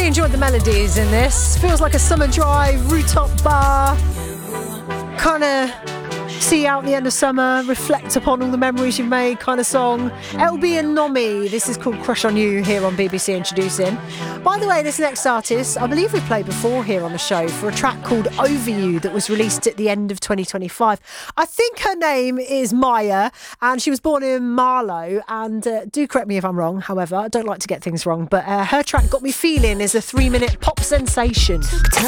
Really enjoyed the melodies in this. Feels like a summer drive, rooftop bar. Kind of see out the end of summer, reflect upon all the memories you've made kind of song. LB and Nomi, this is called Crush on You here on BBC Introducing. By the way, this next artist, I believe we played before here on the show for a track called Over You that was released at the end of 2025. I think her name is Maya and she was born in Marlow, and do correct me if I'm wrong, however, I don't like to get things wrong, but her track Got Me Feeling is a 3-minute pop sensation.